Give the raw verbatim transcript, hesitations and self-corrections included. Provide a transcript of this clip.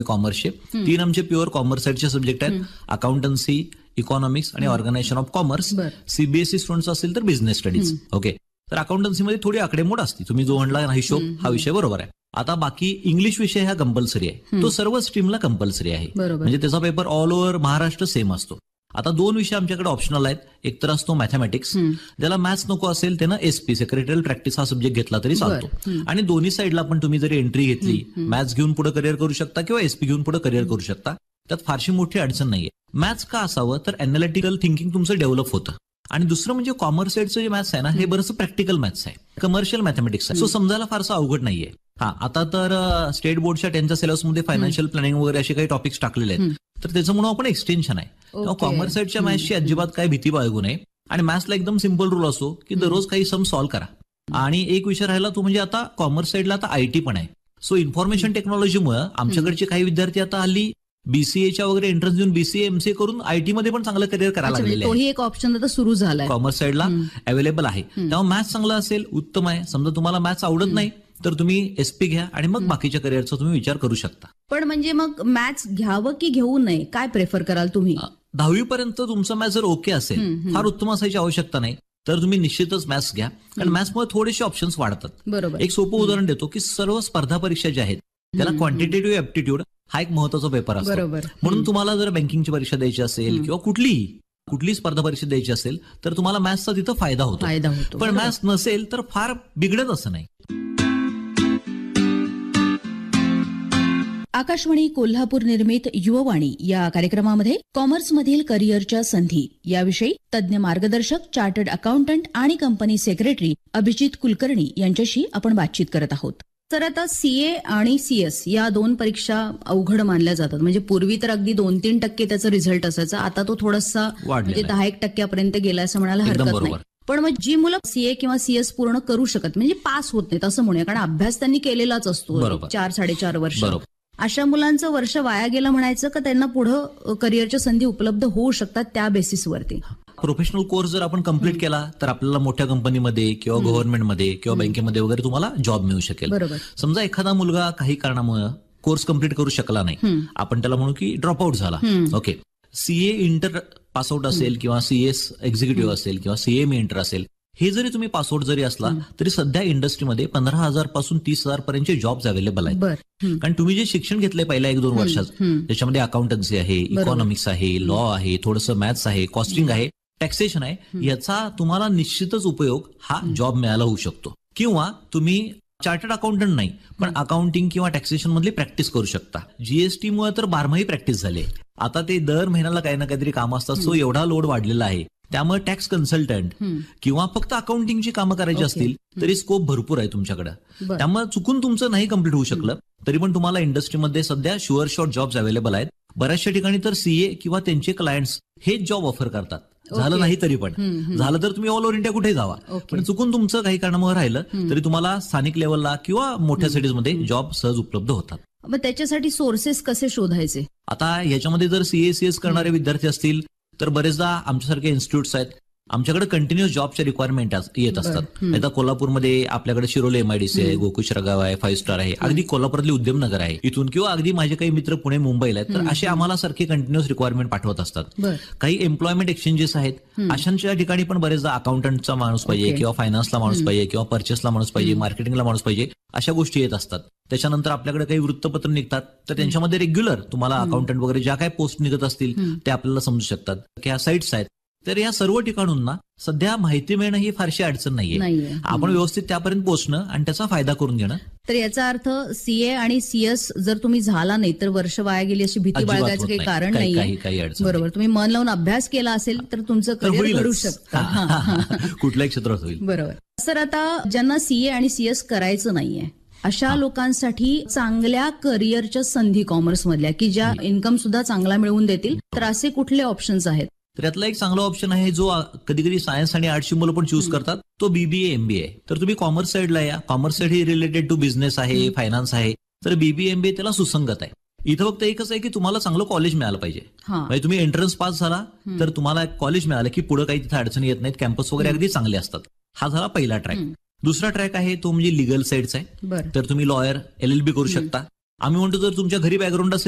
कॉमर्सचे तीन आमचे प्युअर कॉमर्स साईडचे सब्जेक्ट आहेत, अकाउंटन्सी, इकॉनॉमिक्स आणि organisation of commerce. CBSE students असतील तर बिझनेस स्टडीज. ओके, तर अकाउंटन्सीमध्ये थोडी आकडेमोड असते, तुम्ही जो म्हणला हिशोब हा विषय बरोबर आहे. आता बाकी इंग्लिश विषय हा कंपल्सरी आहे, तो सर्व स्ट्रीमला कंपल्सरी आहे, म्हणजे त्याचा paper all over Maharashtra same असतो. आता दोन विषय आमच्याकडे ऑप्शनल आहेत, एक तर असतो मॅथमॅटिक्स, ज्याला मॅथ्स नको असेल त्यानं एसपी सेक्रेटरियल प्रॅक्टिस हा सब्जेक्ट घेतला तरी चालतो. आणि दोन्ही साईडला पण तुम्ही जरी एंट्री घेतली, मॅथ्स घेऊन पुढे करिअर करू शकता किंवा एसपी घेऊन पुढे करिअर करू शकता, त्यात फारशी मोठी अडचण नाहीये. मॅथ्स का असावं तर अॅनालिटिकल थिंकिंग तुमचं डेव्हलप होतं. आणि दुसरं म्हणजे कॉमर्स साईडचं जे मॅथ्स आहे ना, हे बरंच प्रॅक्टिकल मॅथ्स आहे, कमर्शियल मॅथमॅटिक्स आहे, सो समजायला फारसं अवघड नाहीये. हा, आता तर स्टेट बोर्डच्या त्यांच्या सिलेबसमध्ये फायनान्शियल प्लॅनिंग वगैरे असे काही टॉपिक्स टाकलेले आहेत, तर त्याचं म्हणून आपण एक्सटेन्शन आहे. कॉमर्स साईडच्या मॅथ्सची अजिबात काय भीती बाळगू नये. आणि मॅथ्सला एकदम सिम्पल रूल असो की दररोज काही सम सॉल्व्ह करा. आणि एक विषय राहिला तो म्हणजे आता कॉमर्स साईडला आता आयटी पण आहे, सो इन्फॉर्मेशन टेक्नॉलॉजीमुळे आमच्याकडचे काही विद्यार्थी आता हल्ली बीसीएच्या वगैरे एंट्रन्स देऊन बीसीए एमसीए करून आयटी मध्ये पण चांगलं करिअर करायला लागलेलं आहे. तोही एक ऑप्शन आता सुरू झालाय, कॉमर्स साईडला अवेलेबल आहे. तेव्हा मॅथ्स चांगलं असेल, उत्तम आहे. समजा तुम्हाला मॅथ्स आवडत नाही तर तुम्ही एसपी घ्या आणि मग बाकीच्या करिअरचा तुम्ही विचार करू शकता. पण म्हणजे मग मॅथ्स घ्यावं की घेऊ नये, काय प्रेफर कराल तुम्ही? दहावी पर्यंत तुमचं मॅथ्स जर ओके असेल, फार उत्तम असायची आवश्यकता नाही, तर तुम्ही निश्चितच मॅथ्स घ्या, कारण मॅथ्समुळे थोडेसे ऑप्शन्स वाढतात. बरोबर. एक सोपं उदाहरण देतो की सर्व स्पर्धा परीक्षा ज्या आहेत त्याला क्वांटिटेटिव्ह ऍप्टिट्यूड हा एक महत्वाचा पेपर असतो. म्हणून तुम्हाला जर बँकिंगची परीक्षा द्यायची असेल किंवा कुठलीही कुठली स्पर्धा परीक्षा द्यायची असेल तर तुम्हाला मॅथ्सचा तिथं फायदा होतो. पण मॅथ्स नसेल तर फार बिघडत असं नाही. आकाशवाणी कोल्हापूर निर्मित युववाणी या कार्यक्रमामध्ये कॉमर्समधील करिअरच्या संधी याविषयी तज्ज्ञ मार्गदर्शक, चार्टर्ड अकाउंटंट आणि कंपनी सेक्रेटरी अभिजित कुलकर्णी यांच्याशी आपण बातचीत करत आहोत. तर आता सीए आणि सीएस या दोन परीक्षा अवघड मानल्या जातात. म्हणजे पूर्वी तर अगदी दोन तीन टक्के त्याचा रिझल्ट असायचा, आता तो थोडासा म्हणजे दहा एक टक्क्यापर्यंत गेला असं म्हणायला हरकत नाही. पण मग जी मुलं सीए किंवा सीएस पूर्ण करू शकत म्हणजे पास होत नाहीत असं म्हणूया, कारण अभ्यास त्यांनी केलेलाच असतो चार साडेचार वर्ष, अशा मुलांचं वर्ष वाया गेलं म्हणायचं का त्यांना पुढे करिअरच्या संधी उपलब्ध होऊ शकतात त्या बेसिसवरती? प्रोफेशनल कोर्स जर आपण कम्प्लीट केला तर आपल्याला मोठ्या कंपनीमध्ये किंवा गव्हर्नमेंटमध्ये किंवा बँकेमध्ये वगैरे तुम्हाला जॉब मिळू शकेल. समजा एखादा मुलगा काही कारणामुळे कोर्स कम्प्लीट करू शकला नाही, आपण त्याला म्हणू की ड्रॉप आउट झाला. ओके, सीए इंटर पासआउट असेल किंवा सीएस एक्झिक्युटिव्ह असेल किंवा सीए मी इंटर असेल, हे जरी तुम्ही पासआउट जरी असला तरी सध्या इंडस्ट्रीमध्ये पंधरा हजार पासून तीस हजार पर्यंतचे जॉब्स अवेलेबल आहेत. कारण तुम्ही जे शिक्षण घेतलंय पहिल्या एक दोन वर्षात, त्याच्यामध्ये अकाउंटन्सी आहे, इकॉनॉमिक्स आहे, लॉ आहे, थोडंसं मॅथ्स आहे, कॉस्टिंग आहे, टॅक्सेशन आहे, याचा तुम्हाला निश्चितच उपयोग हा जॉब मिळायला होऊ शकतो. किंवा तुम्ही चार्टर्ड अकाउंटंट नाही पण अकाउंटिंग किंवा टॅक्सेशन मधली प्रॅक्टिस करू शकता. जीएसटी मुळे तर बारमाही प्रॅक्टिस झाली. आता ते दर महिन्याला काही ना काहीतरी काम असतात, सो एवढा लोड वाढलेला आहे. त्यामुळे टॅक्स कन्सल्टंट किंवा फक्त अकाउंटिंगची कामं करायची असतील तरी स्कोप भरपूर आहे तुमच्याकडे. त्यामुळे चुकून तुमचं नाही कम्प्लीट होऊ शकलं तरी पण तुम्हाला इंडस्ट्रीमध्ये सध्या शुअर शॉर्ट जॉब्स अवेलेबल आहेत. बऱ्याचशा ठिकाणी तर सीए किंवा त्यांचे क्लायंट्स हेच जॉब ऑफर करतात. झालं नाही तरी पण झालं तर तुम्ही ऑल ओव्हर इंडिया कुठे जावा, पण चुकून तुमचं काही कारणामुळे राहिलं तरी तुम्हाला स्थानिक लेवलला किंवा मोठ्या सिटीजमध्ये जॉब सहज उपलब्ध होतात. मग त्याच्यासाठी सोर्सेस कसे शोधायचे? आता याच्यामध्ये जर सीए सीएस करणारे विद्यार्थी असतील तर बरेचदा आमच्यासारखे इन्स्टिट्यूट्स आहेत, आमच्याकडे कंटिन्युअस जॉबच्या रिक्वायरमेंट येत असतात. आता कोल्हापूरमध्ये आपल्याकडे शिरोली एमआयडीसी आहे, गोकुळगाव आहे, फाईव्ह स्टार आहे, अगदी कोल्हापुरातली उद्यमनगर आहे इथून, किंवा अगदी माझे काही मित्र पुणे मुंबईला आहेत, तर असे आम्हाला सारखे कंटिन्युअस रिक्वायरमेंट पाठवत असतात. काही एम्प्लॉयमेंट एक्सचेंजेस आहेत, अशांच्या ठिकाणी पण बरेचदा अकाउंटंटचा माणूस पाहिजे किंवा फायनान्सला माणूस पाहिजे किंवा पर्चेसला माणूस पाहिजे, मार्केटिंगला माणूस पाहिजे, अशा गोष्टी येत असतात. त्याच्यानंतर आपल्याकडे काही वृत्तपत्र निघतात तर त्यांच्यामध्ये रेग्युलर तुम्हाला अकाउंटंट वगैरे ज्या काही पोस्ट निघत असतील ते आपल्याला समजू शकतात की ह्या साईट्स आहेत. तर या सर्व ठिकाणांना सध्या माहिती मिळणं ही फारशी अडचण नाहीये. आपण व्यवस्थित त्यापर्यंत पोहोचणं आणि त्याचा फायदा करून घेणं. तर याचा अर्थ सीए आणि सीएस जर तुम्ही झाला नाही तर वर्ष वाया गेली अशी भीती बाळगायचं काही कारण नाही. बरोबर, तुम्ही मन लावून अभ्यास केला असेल तर तुमचं करिअर घडू शकतं, कुठल्याही क्षेत्रात होईल. बरोबर. सर, आता ज्यांना सीए आणि सीएस करायचं नाहीये अशा लोकांसाठी चांगल्या करिअरच्या संधी कॉमर्स मधल्या की ज्या इन्कम सुद्धा चांगला मिळवून देतील, तर असे कुठले ऑप्शन्स आहेत? तर यातला एक चांगला ऑप्शन आहे जो कधी कधी सायन्स आणि आर्ट्सची मुलं पण चूज करतात, तो बीबीए एमबीए. तर तुम्ही कॉमर्स साईडला या, commerce side he related to business आहे, फायनान्स आहे, तर बीबीए एमबीए त्याला सुसंगत आहे. इथं फक्त एकच आहे की तुम्हाला चांगलं कॉलेज मिळालं पाहिजे. म्हणजे तुम्ही एंट्रन्स पास झाला तर तुम्हाला कॉलेज मिळालं की पुढे काही तिथे अडचणी येत नाहीत, कॅम्पस वगैरे अगदी चांगले असतात. हा झाला पहिला ट्रॅक. दुसरा ट्रॅक आहे तो म्हणजे लिगल साईडचा आहे. तर तुम्ही लॉयर, एलएलबी करू शकता. आम्ही म्हणतो जर तुमच्या घरी बॅकग्राऊंड असेल